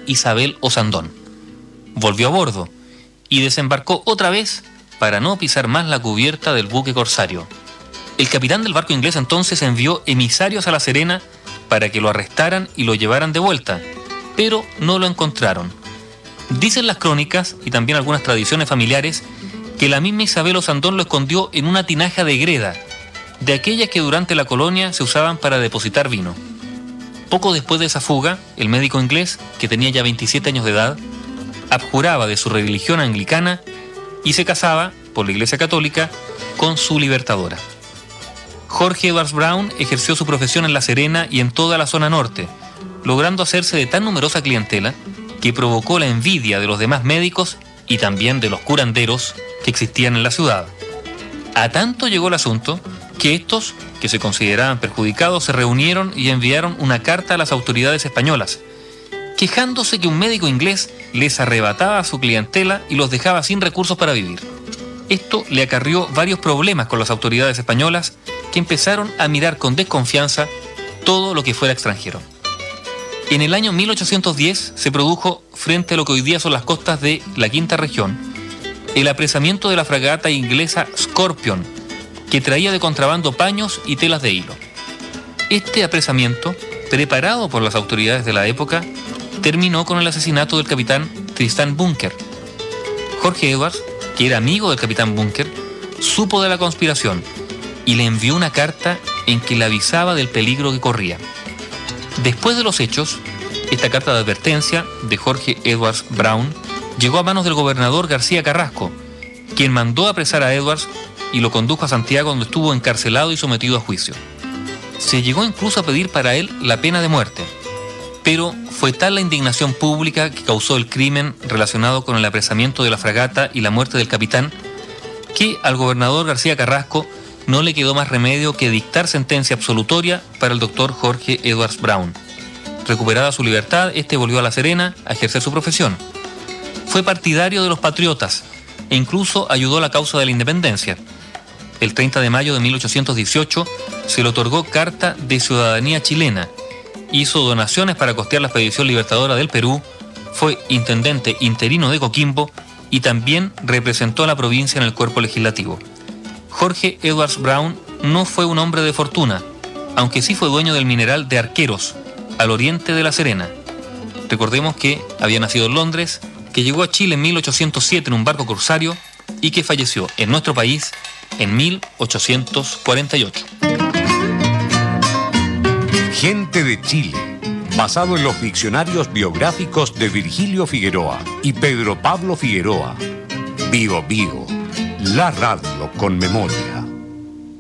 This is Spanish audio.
Isabel Osandón. Volvió a bordo y desembarcó otra vez para no pisar más la cubierta del buque corsario. El capitán del barco inglés entonces envió emisarios a La Serena para que lo arrestaran y lo llevaran de vuelta, pero no lo encontraron. Dicen las crónicas y también algunas tradiciones familiares que la misma Isabel Osandón lo escondió en una tinaja de greda, de aquellas que durante la colonia se usaban para depositar vino. Poco después de esa fuga, el médico inglés, que tenía ya 27 años de edad, abjuraba de su religión anglicana y se casaba, por la Iglesia Católica, con su libertadora. Jorge Edwards Brown ejerció su profesión en La Serena y en toda la zona norte, logrando hacerse de tan numerosa clientela que provocó la envidia de los demás médicos y también de los curanderos que existían en la ciudad. A tanto llegó el asunto que estos, que se consideraban perjudicados, se reunieron y enviaron una carta a las autoridades españolas, quejándose que un médico inglés les arrebataba a su clientela y los dejaba sin recursos para vivir. Esto le acarrió varios problemas con las autoridades españolas, que empezaron a mirar con desconfianza todo lo que fuera extranjero. En el año 1810 se produjo, frente a lo que hoy día son las costas de la Quinta Región, el apresamiento de la fragata inglesa Scorpion, que traía de contrabando paños y telas de hilo. Este apresamiento, preparado por las autoridades de la época, terminó con el asesinato del capitán Tristan Bunker. Jorge Edwards, que era amigo del capitán Bunker, supo de la conspiración y le envió una carta en que le avisaba del peligro que corría. Después de los hechos, esta carta de advertencia de Jorge Edwards Brown llegó a manos del gobernador García Carrasco, quien mandó apresar a Edwards y lo condujo a Santiago, donde estuvo encarcelado y sometido a juicio. Se llegó incluso a pedir para él la pena de muerte, pero fue tal la indignación pública que causó el crimen relacionado con el apresamiento de la fragata y la muerte del capitán, que al gobernador García Carrasco no le quedó más remedio que dictar sentencia absolutoria para el doctor Jorge Edwards Brown. Recuperada su libertad, este volvió a La Serena a ejercer su profesión. Fue partidario de los patriotas e incluso ayudó a la causa de la independencia. El 30 de mayo de 1818 se le otorgó carta de ciudadanía chilena, hizo donaciones para costear la expedición libertadora del Perú, fue intendente interino de Coquimbo y también representó a la provincia en el cuerpo legislativo. Jorge Edwards Brown no fue un hombre de fortuna, aunque sí fue dueño del mineral de Arqueros, al oriente de La Serena. Recordemos que había nacido en Londres, que llegó a Chile en 1807 en un barco corsario y que falleció en nuestro país en 1848. Gente de Chile, basado en los diccionarios biográficos de Virgilio Figueroa y Pedro Pablo Figueroa. Bío Bío, la radio con memoria.